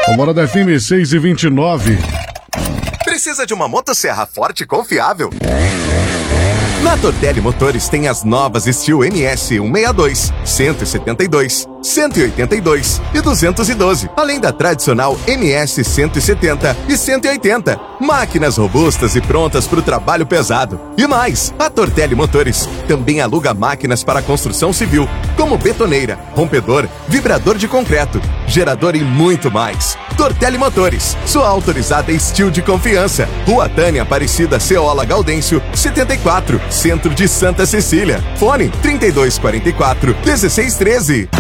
Alvorada FM 6h29. Precisa de uma motosserra forte e confiável? Na Tortelli Motores tem as novas Steel MS 162, 172, 182 e 212, além da tradicional MS 170 e 180. Máquinas robustas e prontas para o trabalho pesado. E mais, a Tortelli Motores também aluga máquinas para construção civil, como betoneira, rompedor, vibrador de concreto, gerador e muito mais. Tortelli Motores, sua autorizada Steel de confiança. Rua Tânia Aparecida Ceola Gaudêncio, 74, Centro de Santa Cecília. Fone 3244-1613.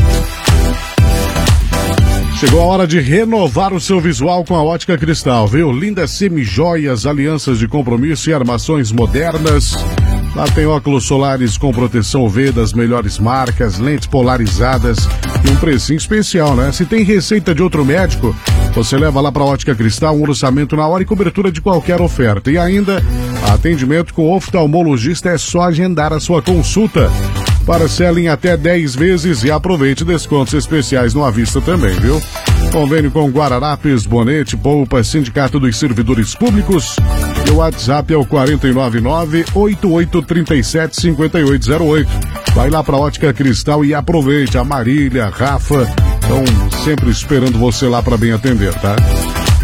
Chegou a hora de renovar o seu visual com a Ótica Cristal, viu? Lindas semijoias, alianças de compromisso e armações modernas. Lá tem óculos solares com proteção UV das melhores marcas, lentes polarizadas e um precinho especial, né? Se tem receita de outro médico, você leva lá para a Ótica Cristal um orçamento na hora e cobertura de qualquer oferta. E ainda, atendimento com oftalmologista, é só agendar a sua consulta. Parcela em até 10 vezes e aproveite descontos especiais no à vista também, viu? Convênio com Guararapes, Bonete, Poupa, Sindicato dos Servidores Públicos. E o WhatsApp é o 499-8837-5808. Vai lá pra Ótica Cristal e aproveite. A Marília, a Rafa estão sempre esperando você lá para bem atender, tá?